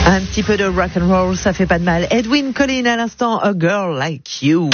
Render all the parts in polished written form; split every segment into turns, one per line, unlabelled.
Un petit peu de rock and roll, ça fait pas de mal. Edwyn Collin à l'instant, A Girl Like You.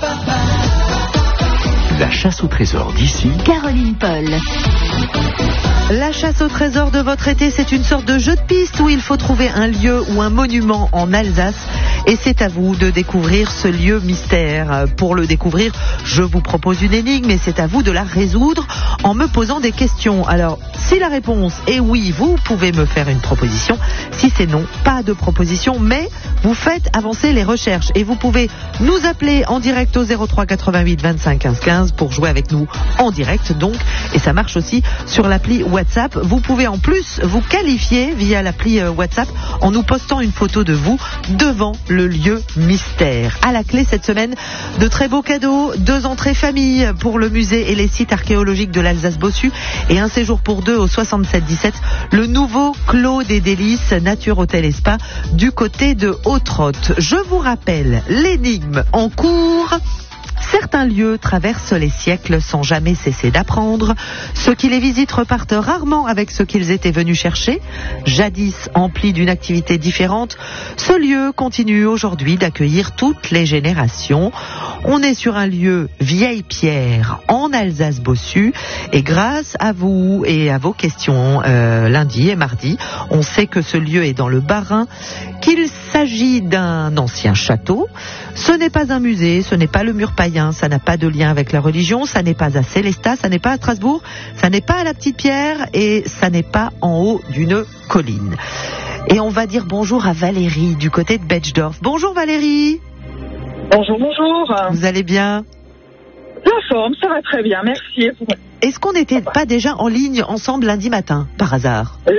La chasse au trésor d'ici,
Caroline Paul.
La chasse au trésor de votre été, c'est une sorte de jeu de piste où il faut trouver un lieu ou un monument en Alsace. Et c'est à vous de découvrir ce lieu mystère. Pour le découvrir, je vous propose une énigme et c'est à vous de la résoudre en me posant des questions. Alors, si la réponse est oui, vous pouvez me faire une proposition. Si c'est non, pas de proposition, mais vous faites avancer les recherches. Et vous pouvez nous appeler en direct au 03 88 25 15 15 pour jouer avec nous en direct donc. Et ça marche aussi sur l'appli WhatsApp. Vous pouvez en plus vous qualifier via l'appli WhatsApp en nous postant une photo de vous devant le lieu mystère. À la clé cette semaine, de très beaux cadeaux, 2 entrées famille pour le musée et les sites archéologiques de l'Alsace-Bossu et un séjour pour 2 au 77-17, le nouveau Clos des Délices, Nature Hôtel et Spa du côté de Hautrotte. Je vous rappelle l'énigme en cours. Certains lieux traversent les siècles sans jamais cesser d'apprendre. Ceux qui les visitent repartent rarement avec ce qu'ils étaient venus chercher. Jadis emplis d'une activité différente, ce lieu continue aujourd'hui d'accueillir toutes les générations. On est sur un lieu vieille pierre en Alsace-Bossu et grâce à vous et à vos questions lundi et mardi, on sait que ce lieu est dans le Bas-Rhin, qu'il s'agit d'un ancien château. Ce n'est pas un musée, ce n'est pas le mur païen, ça n'a pas de lien avec la religion, ça n'est pas à Célestat, ça n'est pas à Strasbourg, ça n'est pas à la Petite Pierre et ça n'est pas en haut d'une colline. Et on va dire bonjour à Valérie du côté de Betschdorf. Bonjour Valérie.
Bonjour, bonjour.
Vous allez bien?
La forme, ça va très bien, merci.
Est-ce qu'on n'était pas déjà en ligne ensemble lundi matin, par hasard?